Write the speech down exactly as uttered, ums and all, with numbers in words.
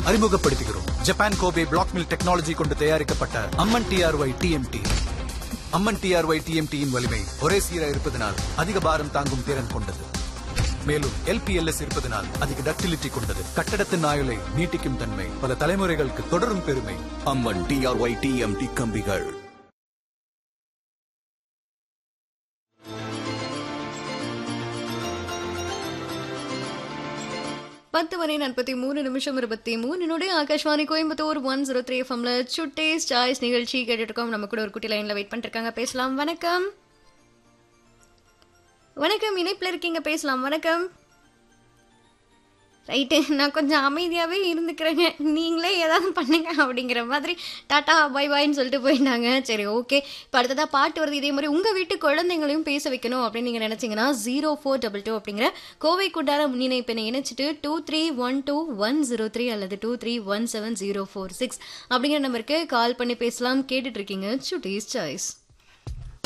அறிமுகப்படுத்துகிறோம். Japan Kobe black mill technology கொண்டு தயாரிக்கப்பட்ட அம்மன் டிஆர்ஒய் டிஎம்டி. அம்மன் டிஆர்ஒய் டிஎம்டியின் வலிமை ஒரே சீரா இருப்பதனால் அதிக பாரம் தாங்கும் திறன் கொண்டது. மேலும் எல்பிஎல்எஸ் இருப்பதனால் அதிக டக்டிலிட்டி கொண்டது. கட்டடத்தின் ஆயுளை நீட்டிக்கும் தன்மை பல தலைமுறைகளுக்கு தொடரும் பெருமை. அம்மன் டிஆர்ஒய் டிஎம்டி கம்பிகள். பத்து மணி நாற்பத்தி மூணு நிமிஷம் இருபத்தி மூணு Akashvani Coimbatore one zero three எஃப்எம்ல சுட்டேஸ் சாய்ஸ் நிகழ்ச்சி கேட்டுட்டு இருக்கோம். நம்ம கூட ஒரு குட்டி லைன்ல வெயிட் பண்ணிட்டு இருக்காங்க. பேசலாம். வணக்கம். வணக்கம், இணைப்புல இருக்கீங்க, பேசலாம். வணக்கம். ரைட்டு, நான் கொஞ்சம் அமைதியாகவே இருந்துக்கிறேங்க, நீங்களே ஏதாவது பண்ணுங்க அப்படிங்கிற மாதிரி டாட்டா பை பாய்ன்னு சொல்லிட்டு போயிட்டாங்க. சரி, ஓகே. இப்போ அடுத்ததாக பாட்டு வருது. இதே மாதிரி உங்கள் வீட்டு குழந்தைங்களையும் பேச வைக்கணும் அப்படின்னு நீங்கள் நினச்சிங்கன்னா ஜீரோ ஃபோர் டபுள் டூ அப்படிங்கிற Kovai குண்டார முன்னிணைப்பினை இணைச்சிட்டு two three one two one zero three அல்லது two three one seven zero four six அப்படிங்கிற நம்பருக்கு கால் பண்ணி பேசலாம். கேட்டுட்டு இருக்கீங்க சுட்டீஸ் சாய்ஸ்.